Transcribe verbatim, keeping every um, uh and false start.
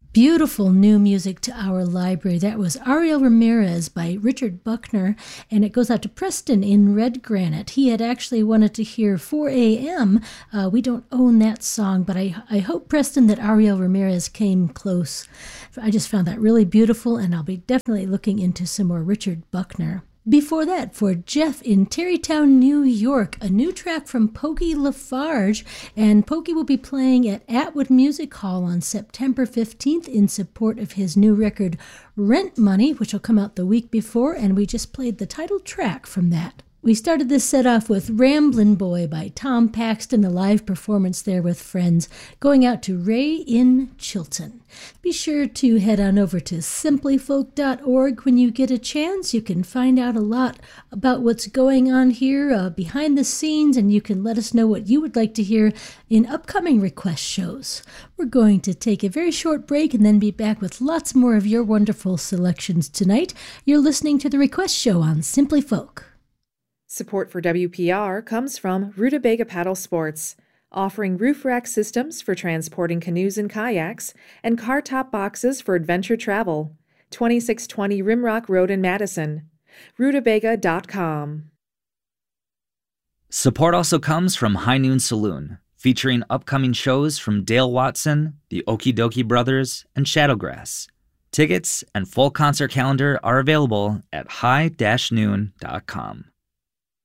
Beautiful new music to our library. That was Ariel Ramirez by Richard Buckner, and it goes out to Preston in Red Granite. He had actually wanted to hear four a.m. Uh, we don't own that song, but I, I hope, Preston, that Ariel Ramirez came close. I just found that really beautiful, and I'll be definitely looking into some more Richard Buckner. Before that, for Jeff in Terrytown, New York, a new track from Pokey Lafarge, and Pokey will be playing at Atwood Music Hall on September fifteenth in support of his new record, Rent Money, which will come out the week before, and we just played the title track from that. We started this set off with Ramblin' Boy by Tom Paxton, a live performance there with friends, going out to Ray in Chilton. Be sure to head on over to simply folk dot org when you get a chance. You can find out a lot about what's going on here uh, behind the scenes, and you can let us know what you would like to hear in upcoming request shows. We're going to take a very short break and then be back with lots more of your wonderful selections tonight. You're listening to The Request Show on Simply Folk. Support for W P R comes from Rutabaga Paddle Sports, offering roof rack systems for transporting canoes and kayaks and car top boxes for adventure travel. twenty-six twenty Rimrock Road in Madison. Rutabaga dot com. Support also comes from High Noon Saloon, featuring upcoming shows from Dale Watson, the Okie Dokie Brothers, and Shadowgrass. Tickets and full concert calendar are available at high dash noon dot com.